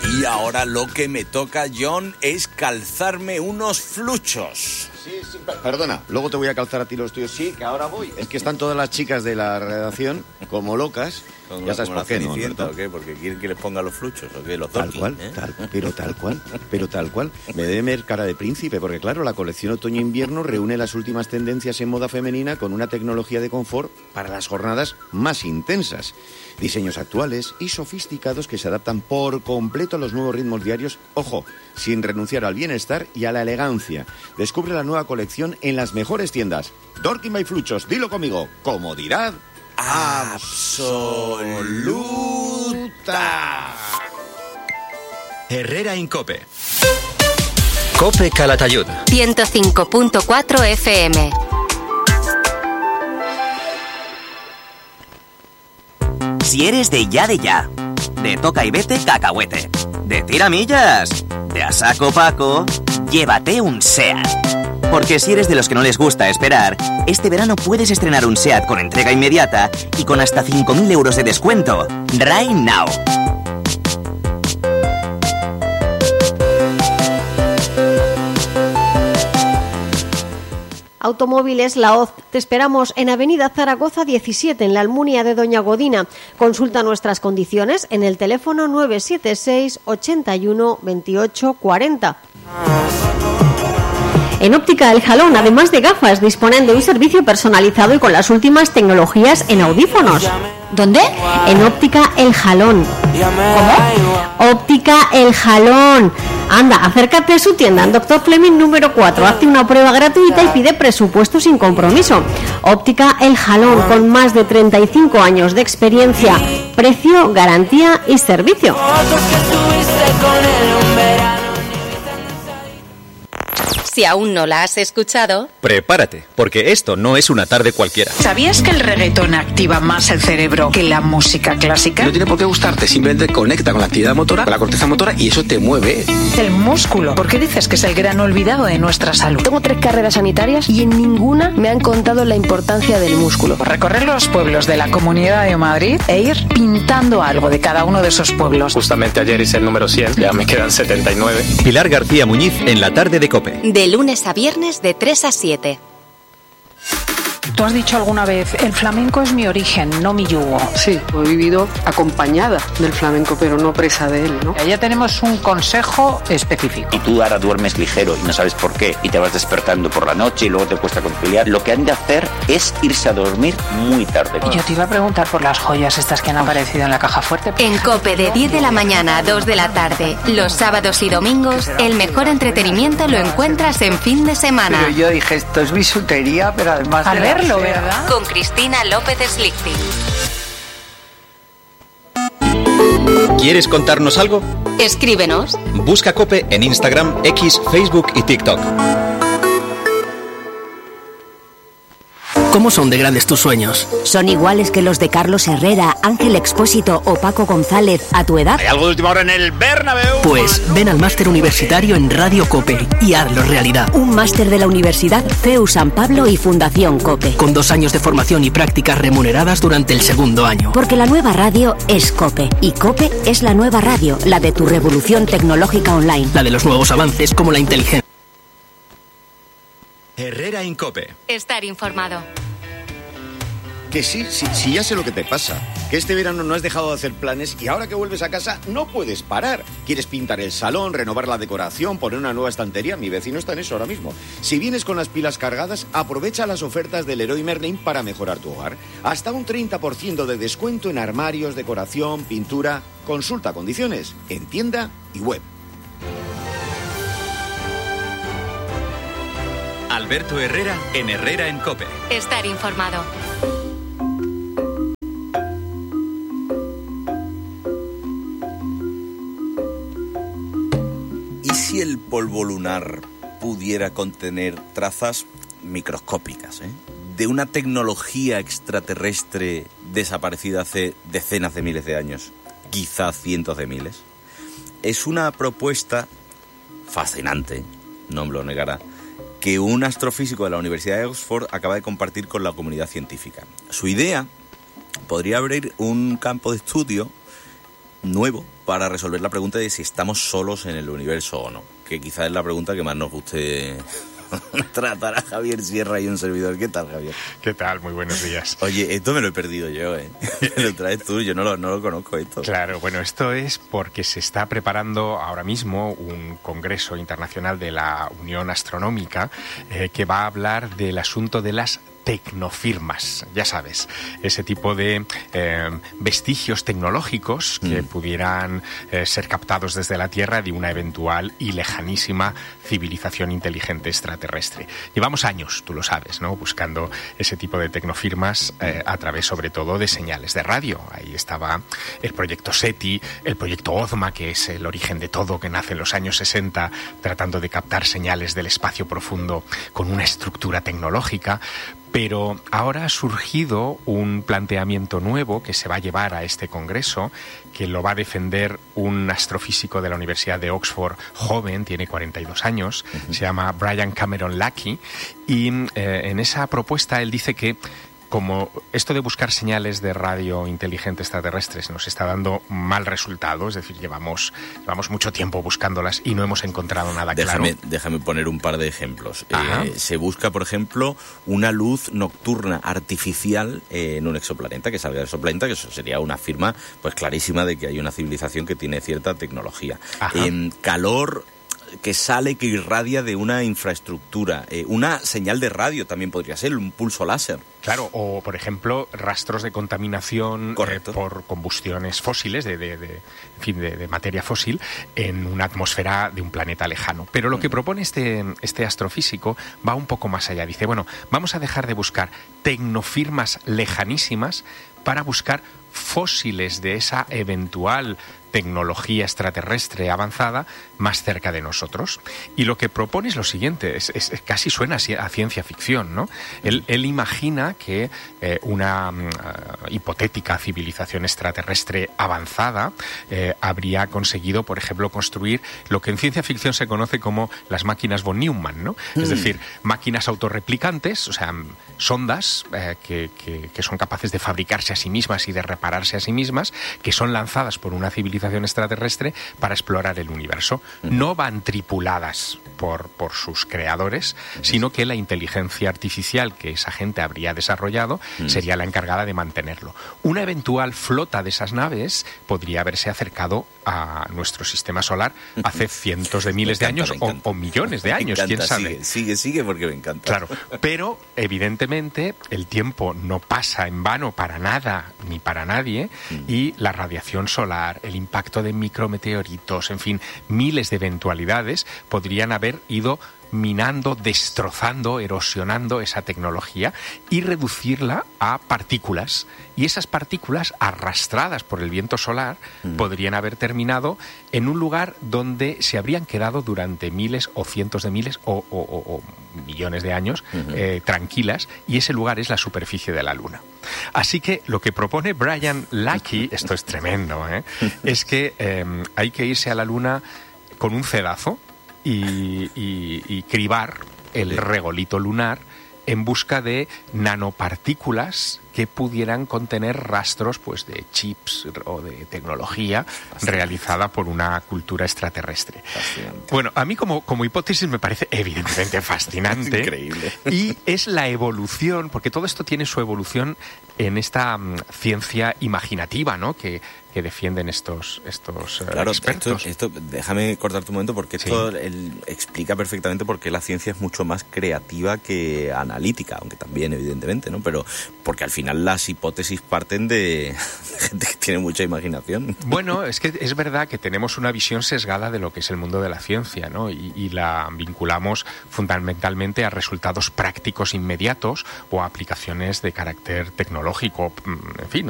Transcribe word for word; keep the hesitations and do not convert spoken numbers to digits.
Y ahora lo que me toca, John, es calzarme unos fluchos. Sí, sí, perdona, luego te voy a calzar a ti los tuyos. Sí, que ahora voy. Es que están todas las chicas de la redacción como locas. Como, ya sabes por qué, ¿no? ¿O qué? ¿Porque quieren que les ponga los fluchos o qué? Los tal Tolkien, cual, ¿eh? tal, pero tal cual, pero tal cual. Me debe ver cara de príncipe, porque claro, la colección otoño-invierno reúne las últimas tendencias en moda femenina con una tecnología de confort para las jornadas más intensas. Diseños actuales y sofisticados que se adaptan por completo a los nuevos ritmos diarios, ojo, sin renunciar al bienestar y a la elegancia. Descubre la nueva colección en las mejores tiendas. Dorkin by Fluchos, dilo conmigo, comodidad absoluta. Herrera Incope. Cope Calatayud. ciento cinco punto cuatro F M. Si eres de ya de ya, de toca y vete cacahuete, de tiramillas, de a saco Paco, llévate un SEAT. Porque si eres de los que no les gusta esperar, este verano puedes estrenar un SEAT con entrega inmediata y con hasta cinco mil euros de descuento. Right now. Automóviles La Hoz. Te esperamos en Avenida Zaragoza diecisiete, en la Almunia de Doña Godina. Consulta nuestras condiciones en el teléfono nueve siete seis, ochenta y uno, veintiocho, cuarenta. En Óptica El Jalón, además de gafas, disponen de un servicio personalizado y con las últimas tecnologías en audífonos. ¿Dónde? En Óptica El Jalón. ¿Cómo? Óptica El Jalón. Anda, acércate a su tienda en Doctor Fleming número cuatro. Hazte una prueba gratuita y pide presupuesto sin compromiso. Óptica El Jalón, con más de treinta y cinco años de experiencia. Precio, garantía y servicio. Si aún no la has escuchado, Prepárate, porque esto no es una tarde cualquiera. ¿Sabías que el reggaetón activa más el cerebro que la música clásica? No tiene por qué gustarte, simplemente conecta con la actividad motora, con la corteza motora, y eso te mueve. El músculo. ¿Por qué dices que es el gran olvidado de nuestra salud? Tengo tres carreras sanitarias y en ninguna me han contado la importancia del músculo. Recorrer los pueblos de la Comunidad de Madrid e ir pintando algo de cada uno de esos pueblos. Justamente ayer hice el número cien, ya me quedan setenta y nueve. Pilar García Muñiz en la tarde de Cope. de lunes a viernes de tres a siete. ¿Tú has dicho alguna vez, el flamenco es mi origen, no mi yugo? Sí, he vivido acompañada del flamenco, pero no presa de él, ¿no? Ya tenemos un consejo específico. Y tú ahora duermes ligero y no sabes por qué, y te vas despertando por la noche y luego te cuesta conciliar. Lo que han de hacer es irse a dormir muy tarde. Y yo te iba a preguntar por las joyas estas que han aparecido en la caja fuerte. En Cope, de diez de la mañana a dos de la tarde, los sábados y domingos, el mejor entretenimiento lo encuentras en fin de semana. Pero yo dije, esto es bisutería, pero además Al de verlo, ¿verdad? Con Cristina López Slichting. ¿Quieres contarnos algo? Escríbenos. Busca Cope en Instagram, X, Facebook y TikTok. ¿Cómo son de grandes tus sueños? ¿Son iguales que los de Carlos Herrera, Ángel Expósito o Paco González a tu edad? ¿Hay algo de última hora en el Bernabéu? Pues ven al máster universitario en Radio Cope y hazlo realidad. Un máster de la Universidad C E U San Pablo y Fundación Cope. Con dos años de formación y prácticas remuneradas durante el segundo año. Porque la nueva radio es Cope. Y Cope es la nueva radio, la de tu revolución tecnológica online. La de los nuevos avances como la inteligencia. Herrera Incope. Estar informado. Que sí, sí, sí, ya sé lo que te pasa. Que este verano no has dejado de hacer planes y ahora que vuelves a casa no puedes parar. Quieres pintar el salón, renovar la decoración, poner una nueva estantería. Mi vecino está en eso ahora mismo. Si vienes con las pilas cargadas, aprovecha las ofertas del Leroy Merlin para mejorar tu hogar. Hasta un treinta por ciento de descuento en armarios, decoración, pintura. Consulta condiciones en tienda y web. Alberto Herrera en Herrera en Cope. Estar informado. ¿Y si el polvo lunar pudiera contener trazas microscópicas, eh, de una tecnología extraterrestre desaparecida hace decenas de miles de años, quizá cientos de miles? Es una propuesta fascinante, no me lo negará, que un astrofísico de la Universidad de Oxford acaba de compartir con la comunidad científica. Su idea podría abrir un campo de estudio nuevo para resolver la pregunta de si estamos solos en el universo o no, que quizás es la pregunta que más nos guste tratar a Javier Sierra y un servidor. ¿Qué tal, Javier? ¿Qué tal? Muy buenos días. Oye, esto me lo he perdido yo, ¿eh? Me lo traes tú, yo no lo, no lo conozco esto. Claro, bueno, esto es porque se está preparando ahora mismo un congreso internacional de la Unión Astronómica eh, que va a hablar del asunto de las tecnofirmas, ya sabes, ese tipo de eh, vestigios tecnológicos que mm. pudieran eh, ser captados desde la Tierra de una eventual y lejanísima civilización inteligente extraterrestre. Llevamos años, tú lo sabes, ¿no?, buscando ese tipo de tecnofirmas eh, a través sobre todo de señales de radio. Ahí estaba el proyecto SETI, el proyecto OZMA, que es el origen de todo, que nace en los años sesenta tratando de captar señales del espacio profundo con una estructura tecnológica. Pero ahora ha surgido un planteamiento nuevo que se va a llevar a este congreso, que lo va a defender un astrofísico de la Universidad de Oxford, joven, tiene cuarenta y dos años, uh-huh. se llama Brian Cameron Lackey, y eh, en esa propuesta él dice que como esto de buscar señales de radio inteligente extraterrestres nos está dando mal resultado, es decir, llevamos, llevamos mucho tiempo buscándolas y no hemos encontrado nada déjame, claro. Déjame poner un par de ejemplos. Eh, se busca, por ejemplo, una luz nocturna artificial eh, en un exoplaneta, que salga del exoplaneta, que eso sería una firma pues clarísima de que hay una civilización que tiene cierta tecnología. Eh, calor que sale, que irradia de una infraestructura. Eh, una señal de radio también podría ser, un pulso láser. Claro, o por ejemplo, rastros de contaminación eh, por combustiones fósiles, de, de, de, en fin, de, de materia fósil, en una atmósfera de un planeta lejano. Pero lo que propone este, este astrofísico va un poco más allá. Dice, bueno, vamos a dejar de buscar tecnofirmas lejanísimas para buscar fósiles de esa eventual tecnología extraterrestre avanzada más cerca de nosotros. Y lo que propone es lo siguiente, es, es, es casi suena a ciencia ficción, ¿no? Él, él imagina que eh, una uh, hipotética civilización extraterrestre avanzada eh, habría conseguido, por ejemplo, construir lo que en ciencia ficción se conoce como las máquinas von Neumann, ¿no? Mm. Es decir, máquinas autorreplicantes, o sea, sondas eh, que, que, que son capaces de fabricarse a sí mismas y de repararse a sí mismas, que son lanzadas por una civilización extraterrestre para explorar el universo. No van tripuladas por, por sus creadores, sino que la inteligencia artificial que esa gente habría desarrollado sería la encargada de mantenerlo. Una eventual flota de esas naves podría haberse acercado a nuestro sistema solar hace cientos de miles encanta, de años o, o millones de años, quién sabe. Sigue, sigue, sigue porque me encanta. Claro, pero evidentemente el tiempo no pasa en vano para nada ni para nadie mm. y la radiación solar, el impacto de micrometeoritos, en fin, miles de eventualidades podrían haber ido minando, destrozando, erosionando esa tecnología y reducirla a partículas. Y esas partículas, arrastradas por el viento solar, mm. podrían haber terminado en un lugar donde se habrían quedado durante miles o cientos de miles o, o, o, o millones de años uh-huh. eh, tranquilas, y ese lugar es la superficie de la Luna. Así que lo que propone Brian Lackey, esto es tremendo, ¿eh? es que eh, hay que irse a la Luna con un cedazo y, y, y cribar el regolito lunar en busca de nanopartículas que pudieran contener rastros pues de chips o de tecnología realizada por una cultura extraterrestre. Bueno, a mí como, como hipótesis me parece evidentemente fascinante. Increíble. Y es la evolución, porque todo esto tiene su evolución en esta um, ciencia imaginativa, ¿no?, que, que defienden estos, estos uh, claro, expertos. Esto, esto, déjame cortarte un momento, porque esto sí. él explica perfectamente por qué la ciencia es mucho más creativa que analítica, aunque también, evidentemente, ¿no? Pero porque al final las hipótesis parten de, de gente que tiene mucha imaginación. Bueno, es que es verdad que tenemos una visión sesgada de lo que es el mundo de la ciencia, ¿no? Y, y la vinculamos fundamentalmente a resultados prácticos inmediatos o a aplicaciones de carácter tecnológico, en fin,